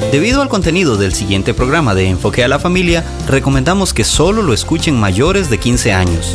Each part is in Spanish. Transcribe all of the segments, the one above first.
Debido al contenido del siguiente programa de Enfoque a la Familia, recomendamos que solo lo escuchen mayores de 15 años.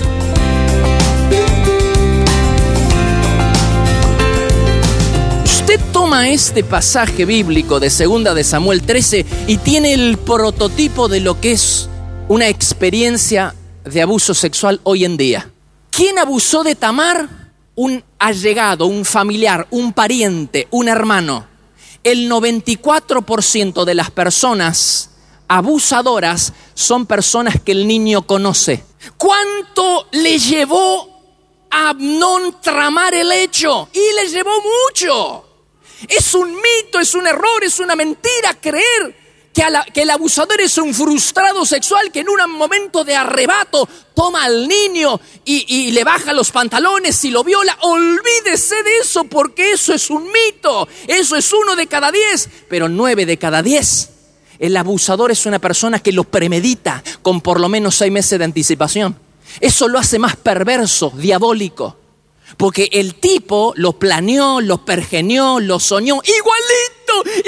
Usted toma este pasaje bíblico de 2 de Samuel 13 y tiene el prototipo de lo que es una experiencia de abuso sexual hoy en día. ¿Quién abusó de Tamar? Un allegado, un familiar, un pariente, un hermano. El 94% de las personas abusadoras son personas que el niño conoce. ¿Cuánto le llevó a Amnón tramar el hecho? Y le llevó mucho. Es un mito, es un error, es una mentira creer que el abusador es un frustrado sexual que en un momento de arrebato toma al niño y le baja los pantalones y lo viola. Olvídese de eso, porque eso es un mito. Eso es 1 de cada 10, pero 9 de cada 10. El abusador es una persona que lo premedita con por lo menos 6 meses de anticipación. Eso lo hace más perverso, diabólico. Porque el tipo lo planeó, lo pergeñó, lo soñó. Igualito,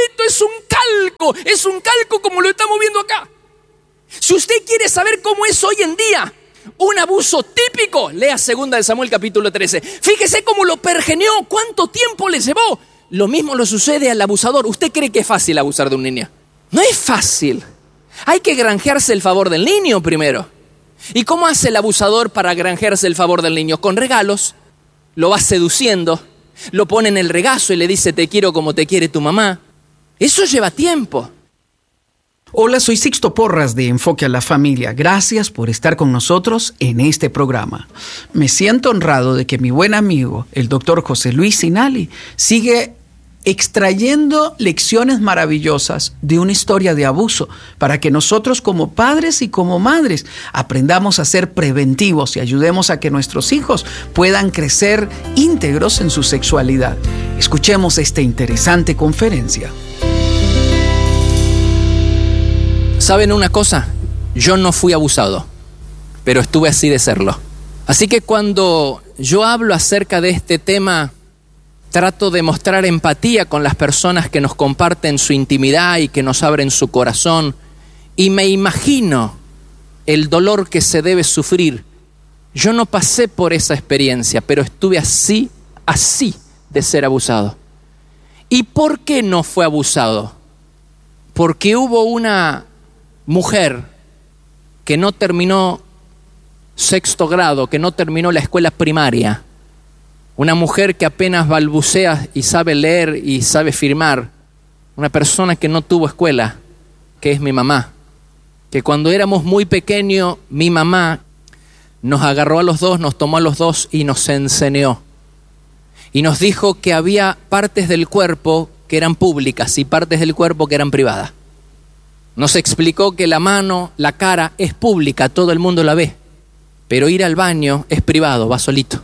es un calco como lo estamos viendo acá. Si usted quiere saber cómo es hoy en día un abuso típico, lea 2 de Samuel capítulo 13. Fíjese cómo lo pergeñó, cuánto tiempo le llevó. Lo mismo le sucede al abusador. ¿Usted cree que es fácil abusar de un niño? No es fácil. Hay que granjearse el favor del niño primero. ¿Y cómo hace el abusador para granjearse el favor del niño? Con regalos, lo va seduciendo, lo pone en el regazo y le dice te quiero como te quiere tu mamá. Eso lleva tiempo. Hola, soy Sixto Porras de Enfoque a la Familia. Gracias por estar con nosotros en este programa. Me siento honrado de que mi buen amigo, el doctor José Luis Sinali, sigue extrayendo lecciones maravillosas de una historia de abuso para que nosotros como padres y como madres aprendamos a ser preventivos y ayudemos a que nuestros hijos puedan crecer íntegros en su sexualidad. Escuchemos esta interesante conferencia. ¿Saben una cosa? Yo no fui abusado, pero estuve así de serlo. Así que cuando yo hablo acerca de este tema, trato de mostrar empatía con las personas que nos comparten su intimidad y que nos abren su corazón. Y me imagino el dolor que se debe sufrir. Yo no pasé por esa experiencia, pero estuve así de ser abusado. ¿Y por qué no fue abusado? Porque hubo una mujer que no terminó 6º grado, que no terminó la escuela primaria. Una mujer que apenas balbucea y sabe leer y sabe firmar. Una persona que no tuvo escuela, que es mi mamá. Que cuando éramos muy pequeños, mi mamá nos agarró a los dos, nos tomó a los dos y nos enseñó. Y nos dijo que había partes del cuerpo que eran públicas y partes del cuerpo que eran privadas. Nos explicó que la mano, la cara es pública, todo el mundo la ve. Pero ir al baño es privado, va solito.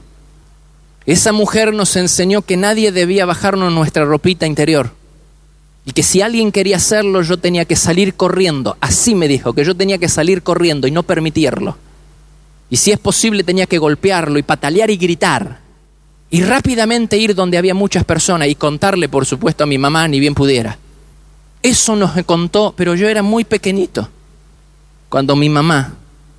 Esa mujer nos enseñó que nadie debía bajarnos nuestra ropita interior y que si alguien quería hacerlo yo tenía que salir corriendo. Así me dijo, que yo tenía que salir corriendo y no permitirlo. Y si es posible tenía que golpearlo y patalear y gritar. Y rápidamente ir donde había muchas personas y contarle, por supuesto, a mi mamá ni bien pudiera. Eso nos contó, pero yo era muy pequeñito cuando mi mamá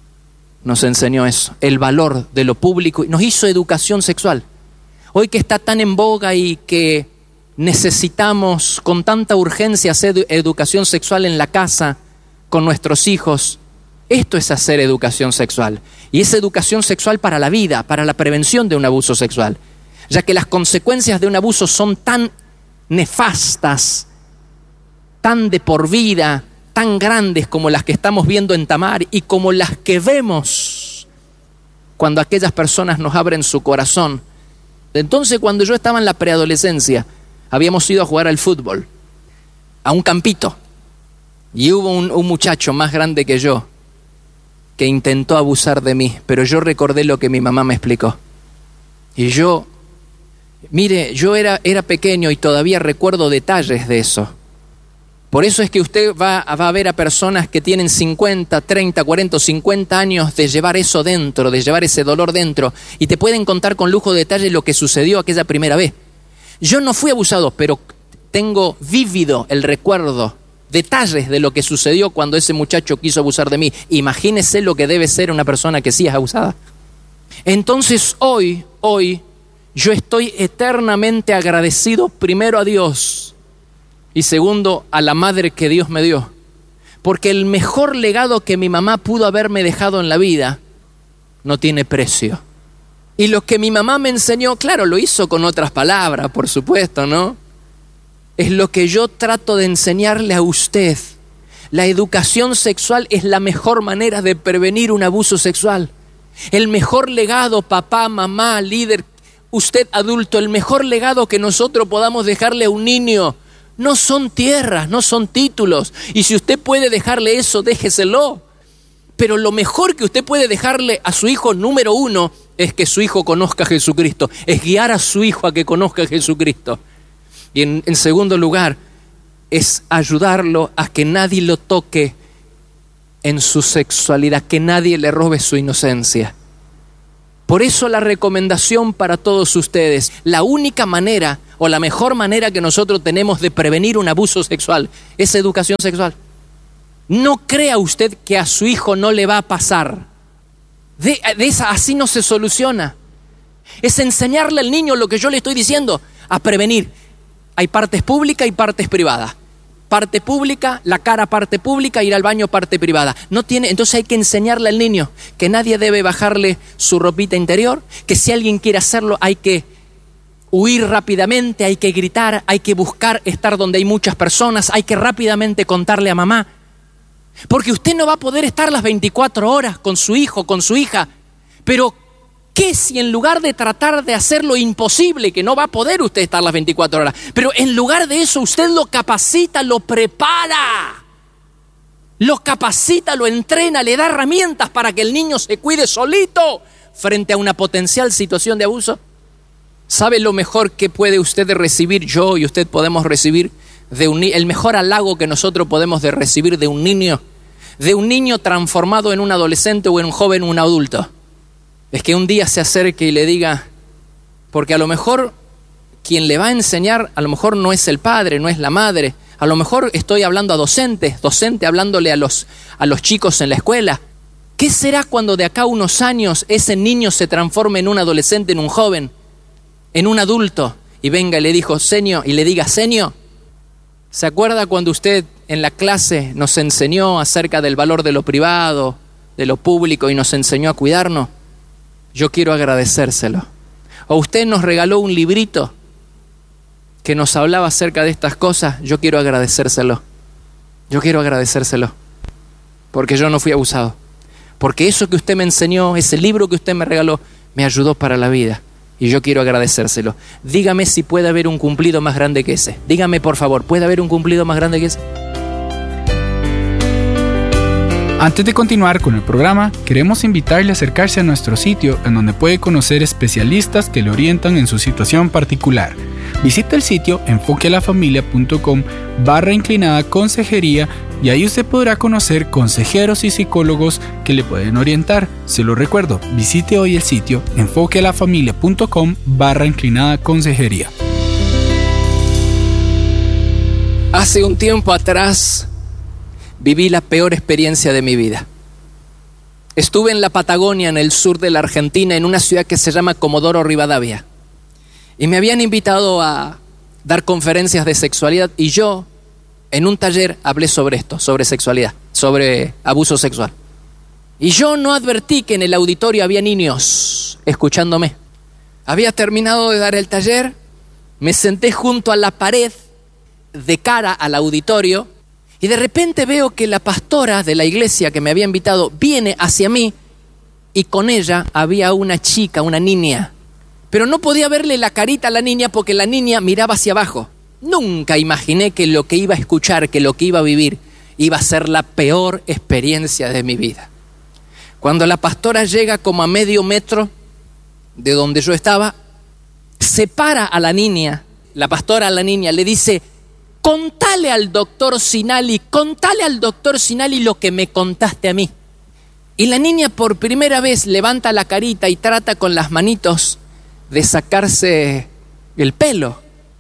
nos enseñó eso, el valor de lo público y nos hizo educación sexual. Hoy que está tan en boga y que necesitamos con tanta urgencia hacer educación sexual en la casa, con nuestros hijos, esto es hacer educación sexual. Y es educación sexual para la vida, para la prevención de un abuso sexual. Ya que las consecuencias de un abuso son tan nefastas, tan de por vida, tan grandes como las que estamos viendo en Tamar y como las que vemos cuando aquellas personas nos abren su corazón. Entonces, cuando yo estaba en la preadolescencia, habíamos ido a jugar al fútbol, a un campito, y hubo un muchacho más grande que yo que intentó abusar de mí, pero yo recordé lo que mi mamá me explicó. Y yo era pequeño y todavía recuerdo detalles de eso. Por eso es que usted va a ver a personas que tienen 50, 30, 40, 50 años de llevar eso dentro, de llevar ese dolor dentro, y te pueden contar con lujo de detalle lo que sucedió aquella primera vez. Yo no fui abusado, pero tengo vívido el recuerdo, detalles de lo que sucedió cuando ese muchacho quiso abusar de mí. Imagínese lo que debe ser una persona que sí es abusada. Entonces hoy yo estoy eternamente agradecido, primero a Dios y segundo a la madre que Dios me dio. Porque el mejor legado que mi mamá pudo haberme dejado en la vida no tiene precio. Y lo que mi mamá me enseñó, claro, lo hizo con otras palabras, por supuesto, ¿no? Es lo que yo trato de enseñarle a usted. La educación sexual es la mejor manera de prevenir un abuso sexual. El mejor legado, papá, mamá, líder, usted adulto, el mejor legado que nosotros podamos dejarle a un niño no son tierras, no son títulos. Y si usted puede dejarle eso, déjeselo. Pero lo mejor que usted puede dejarle a su hijo, número uno, es que su hijo conozca a Jesucristo. Es guiar a su hijo a que conozca a Jesucristo. Y en segundo lugar, es ayudarlo a que nadie lo toque en su sexualidad, que nadie le robe su inocencia. Por eso la recomendación para todos ustedes, la única manera o la mejor manera que nosotros tenemos de prevenir un abuso sexual es educación sexual. No crea usted que a su hijo no le va a pasar. Así no se soluciona. Es enseñarle al niño lo que yo le estoy diciendo, a prevenir. Hay partes públicas y partes privadas. Parte pública, la cara parte pública, ir al baño parte privada. Entonces hay que enseñarle al niño que nadie debe bajarle su ropita interior, que si alguien quiere hacerlo hay que huir rápidamente, hay que gritar, hay que buscar estar donde hay muchas personas, hay que rápidamente contarle a mamá. Porque usted no va a poder estar las 24 horas con su hijo, con su hija. Pero ¿qué si en lugar de tratar de hacer lo imposible, que no va a poder usted estar las 24 horas, pero en lugar de eso usted lo capacita, lo prepara, lo capacita, lo entrena, le da herramientas para que el niño se cuide solito frente a una potencial situación de abuso? ¿Sabe lo mejor que puede usted recibir, yo y usted podemos recibir el mejor halago que nosotros podemos recibir de un niño transformado en un adolescente o en un joven o un adulto? Es que un día se acerque y le diga, porque a lo mejor quien le va a enseñar, a lo mejor no es el padre, no es la madre, a lo mejor estoy hablando a docente hablándole a los chicos en la escuela. ¿Qué será cuando de acá a unos años ese niño se transforme en un adolescente, en un joven, en un adulto, y venga y le diga, señor, ¿se acuerda cuando usted en la clase nos enseñó acerca del valor de lo privado, de lo público y nos enseñó a cuidarnos? Yo quiero agradecérselo. O usted nos regaló un librito que nos hablaba acerca de estas cosas. Yo quiero agradecérselo. Porque yo no fui abusado. Porque eso que usted me enseñó, ese libro que usted me regaló, me ayudó para la vida. Y yo quiero agradecérselo. Dígame si puede haber un cumplido más grande que ese. Dígame, por favor, ¿puede haber un cumplido más grande que ese? Antes de continuar con el programa, queremos invitarle a acercarse a nuestro sitio en donde puede conocer especialistas que le orientan en su situación particular. Visita el sitio enfoquealafamilia.com/consejería y ahí usted podrá conocer consejeros y psicólogos que le pueden orientar. Se lo recuerdo, visite hoy el sitio enfoquealafamilia.com/consejería. Hace un tiempo atrás viví la peor experiencia de mi vida. Estuve en la Patagonia, en el sur de la Argentina, en una ciudad que se llama Comodoro Rivadavia. Y me habían invitado a dar conferencias de sexualidad y yo, en un taller, hablé sobre esto, sobre sexualidad, sobre abuso sexual. Y yo no advertí que en el auditorio había niños escuchándome. Había terminado de dar el taller, me senté junto a la pared, de cara al auditorio, y de repente veo que la pastora de la iglesia que me había invitado viene hacia mí y con ella había una chica, una niña. Pero no podía verle la carita a la niña porque la niña miraba hacia abajo. Nunca imaginé que lo que iba a escuchar, que lo que iba a vivir, iba a ser la peor experiencia de mi vida. Cuando la pastora llega como a medio metro de donde yo estaba, separa a la niña, la pastora a la niña le dice: contale al doctor Sinali lo que me contaste a mí. Y la niña por primera vez levanta la carita y trata con las manitos de sacarse el pelo.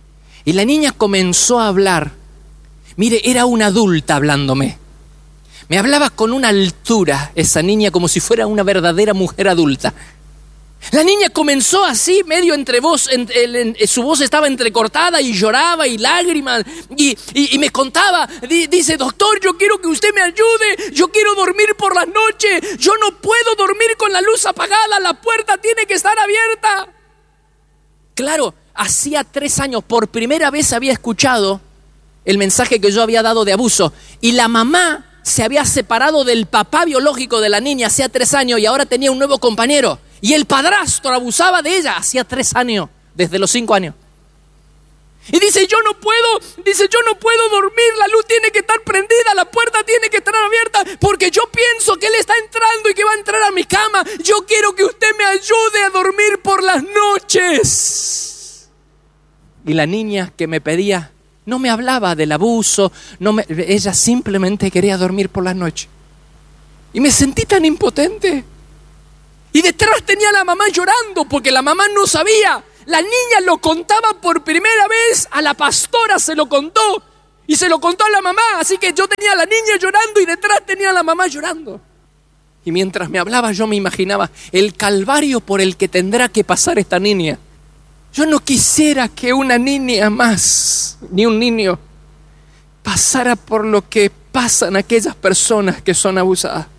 Y la niña comenzó a hablar. Mire, era una adulta hablándome. Me hablaba con una altura esa niña, como si fuera una verdadera mujer adulta. La niña comenzó así, medio entre voz, su voz estaba entrecortada y lloraba y lágrimas y me contaba, dice: doctor, yo quiero que usted me ayude, yo quiero dormir por las noches, yo no puedo dormir con la luz apagada, la puerta tiene que estar abierta. Claro, hacía 3 años por primera vez había escuchado el mensaje que yo había dado de abuso, y la mamá se había separado del papá biológico de la niña hacía 3 años y ahora tenía un nuevo compañero. Y el padrastro abusaba de ella hacía 3 años, desde los 5 años. Y dice: yo no puedo dormir, la luz tiene que estar prendida, la puerta tiene que estar abierta, porque yo pienso que él está entrando y que va a entrar a mi cama. Yo quiero que usted me ayude a dormir por las noches. Y la niña que me pedía no me hablaba del abuso, ella simplemente quería dormir por las noches. Y me sentí tan impotente. Y detrás tenía a la mamá llorando porque la mamá no sabía. La niña lo contaba por primera vez, a la pastora se lo contó y se lo contó a la mamá. Así que yo tenía a la niña llorando y detrás tenía a la mamá llorando. Y mientras me hablaba yo me imaginaba el calvario por el que tendrá que pasar esta niña. Yo no quisiera que una niña más, ni un niño, pasara por lo que pasan aquellas personas que son abusadas.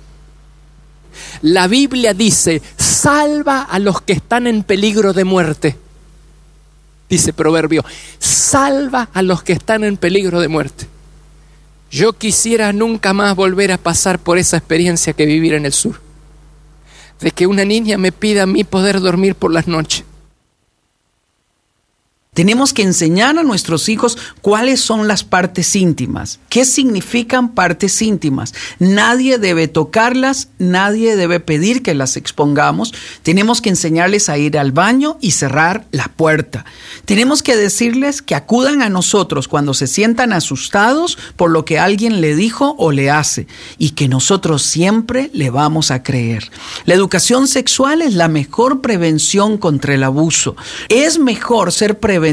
La Biblia dice: salva a los que están en peligro de muerte. Dice Proverbio: salva a los que están en peligro de muerte. Yo quisiera nunca más volver a pasar por esa experiencia que vivir en el sur, de que una niña me pida a mí poder dormir por las noches. Tenemos que enseñar a nuestros hijos cuáles son las partes íntimas. ¿Qué significan partes íntimas? Nadie debe tocarlas, nadie debe pedir que las expongamos. Tenemos que enseñarles a ir al baño y cerrar la puerta. Tenemos que decirles que acudan a nosotros cuando se sientan asustados por lo que alguien le dijo o le hace, y que nosotros siempre le vamos a creer. La educación sexual es la mejor prevención contra el abuso. Es mejor ser preventivo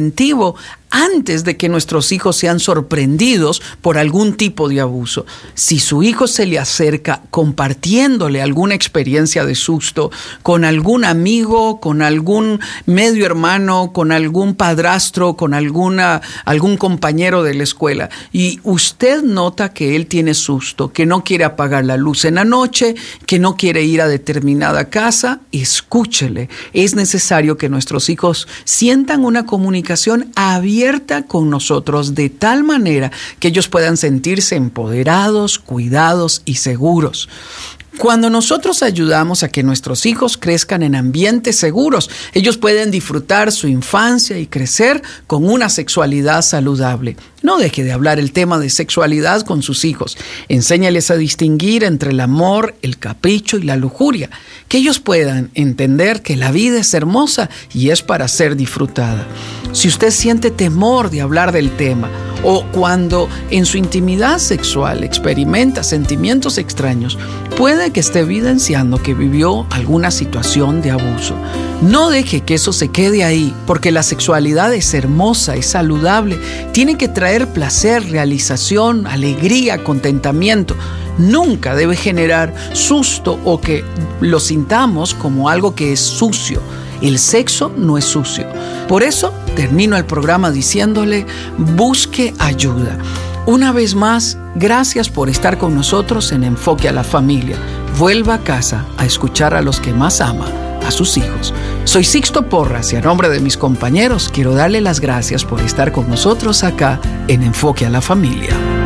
antes de que nuestros hijos sean sorprendidos por algún tipo de abuso. Si su hijo se le acerca compartiéndole alguna experiencia de susto con algún amigo, con algún medio hermano, con algún padrastro, con algún compañero de la escuela, y usted nota que él tiene susto, que no quiere apagar la luz en la noche, que no quiere ir a determinada casa, escúchele. Es necesario que nuestros hijos sientan una comunicación abierta con nosotros de tal manera que ellos puedan sentirse empoderados, cuidados y seguros. Cuando nosotros ayudamos a que nuestros hijos crezcan en ambientes seguros, ellos pueden disfrutar su infancia y crecer con una sexualidad saludable. No deje de hablar el tema de sexualidad con sus hijos. Enséñales a distinguir entre el amor, el capricho y la lujuria. Que ellos puedan entender que la vida es hermosa y es para ser disfrutada. Si usted siente temor de hablar del tema, o cuando en su intimidad sexual experimenta sentimientos extraños, puede que esté evidenciando que vivió alguna situación de abuso. No deje que eso se quede ahí, porque la sexualidad es hermosa, es saludable, tiene que traer placer, realización, alegría, contentamiento. Nunca debe generar susto o que lo sintamos como algo que es sucio. El sexo no es sucio. Por eso termino el programa diciéndole: busque ayuda. Una vez más, gracias por estar con nosotros en Enfoque a la Familia. Vuelva a casa a escuchar a los que más ama, a sus hijos. Soy Sixto Porras y a nombre de mis compañeros quiero darle las gracias por estar con nosotros acá en Enfoque a la Familia.